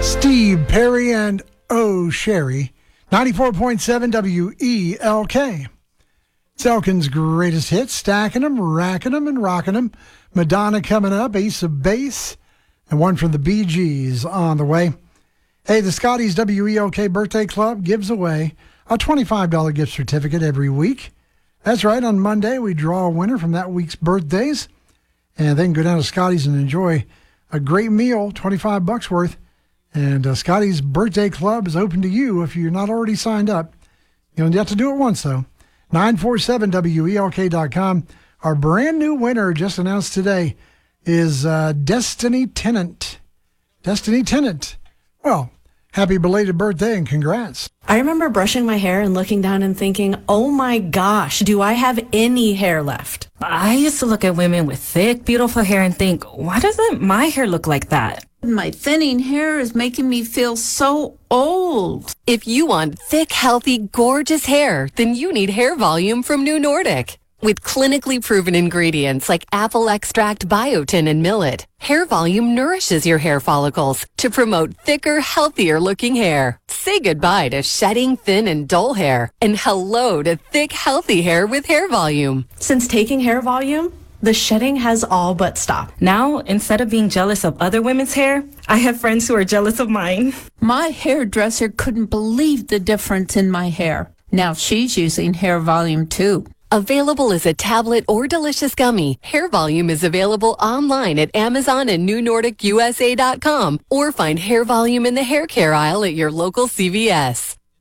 Steve Perry and Oh Sherry, 94.7 WELK. It's Elkin's greatest hits, stacking them, racking them, and rocking them. Madonna coming up, Ace of Base, and one from the Bee Gees on the way. Hey, the Scotty's WELK Birthday Club gives away a $25 gift certificate every week. That's right, on Monday we draw a winner from that week's birthdays, and then go down to Scotty's and enjoy a great meal, $25 worth. And Scotty's Birthday Club is open to you if you're not already signed up. You only have to do it once, though. 947WELK.com. Our brand new winner just announced today is Destiny Tennant. Destiny Tennant. Well, happy belated birthday and congrats. I remember brushing my hair and looking down and thinking, oh my gosh, do I have any hair left? I used to look at women with thick, beautiful hair and think, why doesn't my hair look like that? My thinning hair is making me feel so old. If you want thick, healthy, gorgeous hair, then you need Hair Volume from New Nordic. With clinically proven ingredients like apple extract, biotin, and millet, Hair Volume nourishes your hair follicles to promote thicker, healthier looking hair. Say goodbye to shedding, thin, and dull hair, and hello to thick, healthy hair with Hair Volume. Since taking Hair Volume, the shedding has all but stopped. Now, instead of being jealous of other women's hair, I have friends who are jealous of mine. My hairdresser couldn't believe the difference in my hair. Now she's using Hair Volume too. Available as a tablet or delicious gummy, Hair Volume is available online at Amazon and NewNordicUSA.com, or find Hair Volume in the hair care aisle at your local CVS.